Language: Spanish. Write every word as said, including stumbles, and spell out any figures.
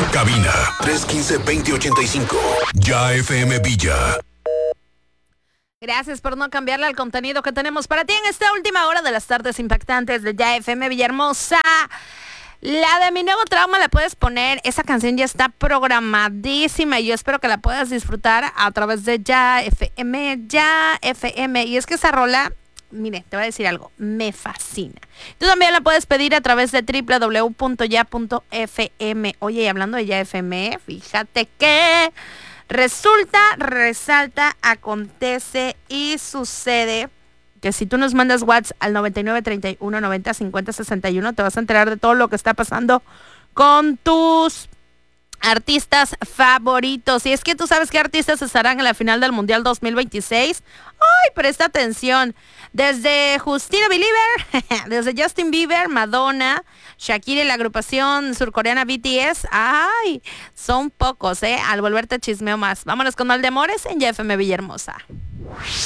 Cabina tres uno cinco, dos cero ocho cinco. Ya F M Villa. Gracias por no cambiarle al contenido que tenemos para ti en esta última hora de las tardes impactantes de Ya F M Villahermosa. La de Mi Nuevo Trauma la puedes poner, esa canción ya está programadísima y yo espero que la puedas disfrutar a través de Ya F M, Ya F M. Y es que esa rola, mire, te voy a decir algo, me fascina. Tú también la puedes pedir a través de doble u doble u doble u punto ya punto f m. Oye, y hablando de Ya F M, fíjate que resulta, resalta, acontece y sucede que si tú nos mandas WhatsApp al noventa y nueve, treinta y uno, noventa, cincuenta, sesenta y uno, te vas a enterar de todo lo que está pasando con tus artistas favoritos. Y es que tú sabes qué artistas estarán en la final del Mundial dos mil veintiséis. ¡Ay, presta atención! Desde Justina Believer, desde Justin Bieber, Madonna, Shakira y la agrupación surcoreana B T S. ¡Ay! Son pocos, ¿eh? Al volverte chismeo más. Vámonos con Mal de Amores en Ya F M Villahermosa.